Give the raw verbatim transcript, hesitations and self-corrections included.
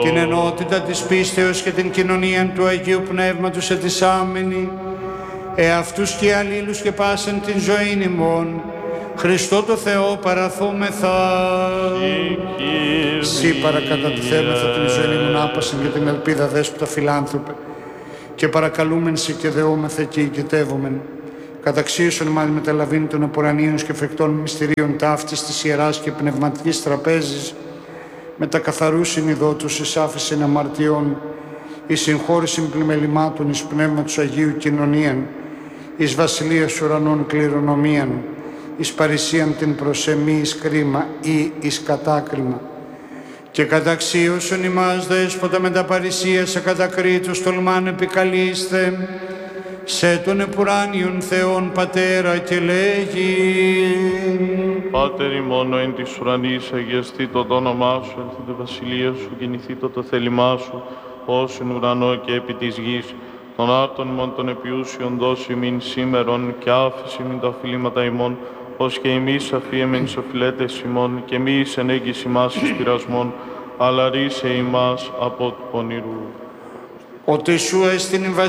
την ενότητα της πίστεως και την κοινωνία του Αγίου Πνεύματος ετισάμενη, εαυτούς και αλλήλους και πάσαν την ζωήν ημών, Χριστό το Θεό παραθόμεθα. Συ παρακατατιθέμεθα την ζωή μου άπασεν για την ελπίδα δέσποτα φιλάνθρωπε, και παρακαλούμεν σε και δεόμεθα και οικετεύομεν. Καταξίωσον μας μεταλαβήν των απορανίων και φεκτών μυστηρίων ταύτης της Ιεράς και Πνευματικής Τραπέζης, με τα καθαρούς συνειδότους εις άφησιν αμαρτιών, εις συγχώρησιν πλημελημάτων, εις πνεύματος Αγίου κοινωνίαν, εις βασιλείας ουρανών κληρονομίαν, εις παρησίαν την προσεμή εις κρίμα ή εις κατάκριμα. Και καταξίωσον ημάς δέσποτα με τα παρησίας ακατακρίτως τολμάν επικαλείστε, σε τον επουράνιον Θεόν Πατέρα και λέγει: Πάτερ ημών εν της ουρανής, αγιαστήτω το όνομά σου, έλθετε βασιλεία σου, γεννηθήτω το θέλημά σου, ως εν ουρανό και επί της γης. Των άρτων ημών των επιούσιων δώσει μην σήμερον, και άφηση μην τα οφειλήματα ημών, ως και εμείς αφίεμεν σ' οφειλέτες ημών, και μη εις ενέγγις ημάς εις πειρασμών, αλλά ρίσε ημάς από του πονηρού. Ότι σου εστιν η βασιλεία